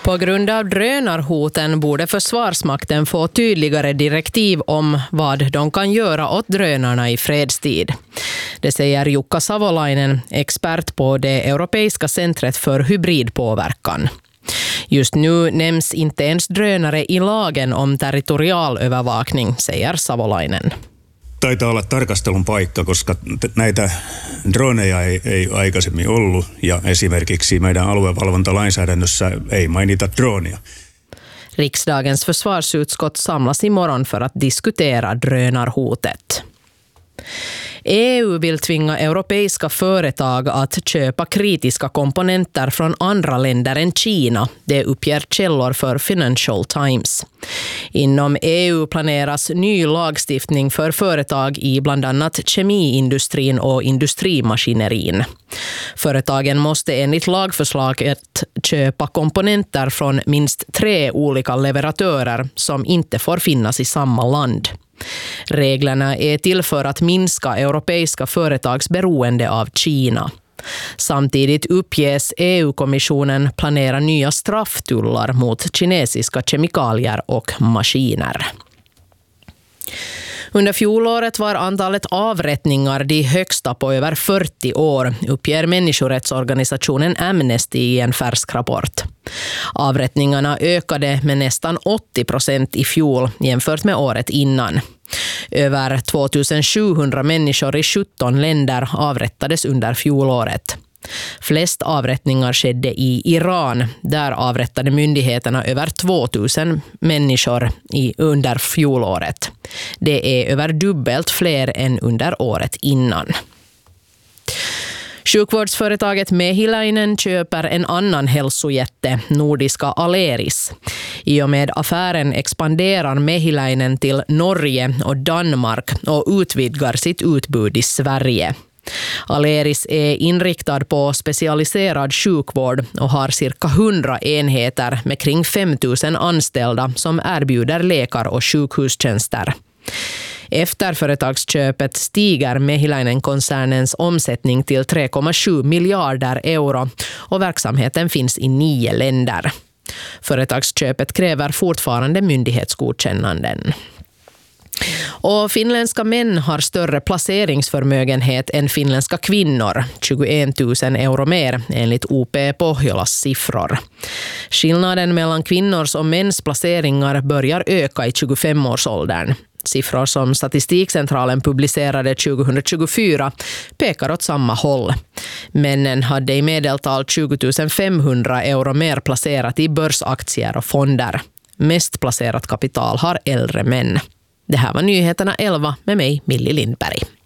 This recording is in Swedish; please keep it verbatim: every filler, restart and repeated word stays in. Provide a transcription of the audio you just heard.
På grund av drönarhoten borde Försvarsmakten få tydligare direktiv om vad de kan göra åt drönarna i fredstid. Det säger Jukka Savolainen, expert på det Europeiska centret för hybridpåverkan. Just nu nämns inte ens drönare i lagen om territorialövervakning, säger Savolainen. Taitaa olla tarkastelun paikka, koska näitä droneja ei, ei aikaisemmin ollut ja esimerkiksi meidän aluevalvontalainsäädännössä ei mainita dronia. Riksdagens försvarsutskott samlas imorgon för att diskutera drönarhotet. E U vill tvinga europeiska företag att köpa kritiska komponenter från andra länder än Kina, det uppger källor för Financial Times. Inom E U planeras ny lagstiftning för företag i bland annat kemiindustrin och industrimaskinerin. Företagen måste enligt lagförslaget köpa komponenter från minst tre olika leverantörer som inte får finnas i samma land. Reglerna är till för att minska europeiska företags beroende av Kina. Samtidigt uppges E U-kommissionen planera nya strafftullar mot kinesiska kemikalier och maskiner. Under fjolåret var antalet avrättningar de högsta på över fyrtio år, uppger människorättsorganisationen Amnesty i en färsk rapport. Avrättningarna ökade med nästan åttio procent i fjol jämfört med året innan. Över tvåtusensjuhundra människor i sjutton länder avrättades under fjolåret. Flest avrättningar skedde i Iran. Där avrättade myndigheterna över tvåtusen människor i, under fjolåret. Det är över dubbelt fler än under året innan. Sjukvårdsföretaget Mehiläinen köper en annan hälsojätte, nordiska Aleris. I och med affären expanderar Mehiläinen till Norge och Danmark och utvidgar sitt utbud i Sverige. Aleris är inriktad på specialiserad sjukvård och har cirka hundra enheter med kring fem tusen anställda som erbjuder läkar- och sjukhustjänster. Efter företagsköpet stiger Mehiläinen-koncernens omsättning till tre komma sju miljarder euro och verksamheten finns i nio länder. Företagsköpet kräver fortfarande myndighetsgodkännanden. Och finländska män har större placeringsförmögenhet än finländska kvinnor, tjugoett tusen euro mer enligt O P Pohjolas siffror. Skillnaden mellan kvinnors och mäns placeringar börjar öka i tjugofemårsåldern. Siffror som Statistikcentralen publicerade tjugohundratjugofyra pekar åt samma håll. Männen hade i medeltal tjugo tusen femhundra euro mer placerat i börsaktier och fonder. Mest placerat kapital har äldre män. Det här var nyheterna elva med mig, Millie Lindberg.